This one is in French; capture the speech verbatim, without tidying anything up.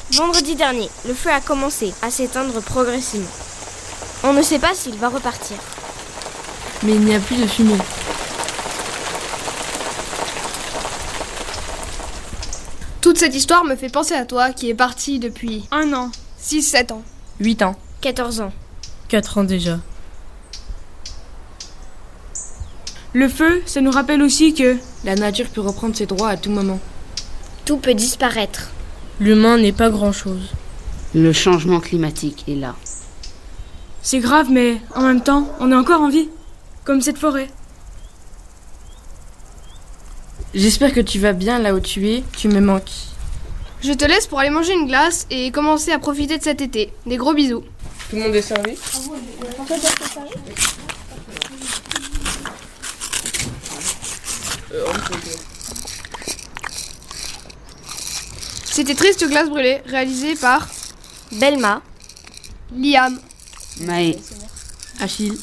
Vendredi dernier, le feu a commencé à s'éteindre progressivement. On ne sait pas s'il va repartir. Mais il n'y a plus de fumée. Toute cette histoire me fait penser à toi qui est parti depuis un an, six, sept ans. Huit ans. quatorze ans. Quatre ans déjà. Le feu, ça nous rappelle aussi que la nature peut reprendre ses droits à tout moment. Tout peut disparaître. L'humain n'est pas grand-chose. Le changement climatique est là. C'est grave, mais en même temps, on est encore en vie. Comme cette forêt. J'espère que tu vas bien là où tu es, tu me manques. Je te laisse pour aller manger une glace et commencer à profiter de cet été. Des gros bisous. Tout le monde est servi ? C'était Triste Glace Brûlée, réalisé par Belma, Liam, Maë. Achille.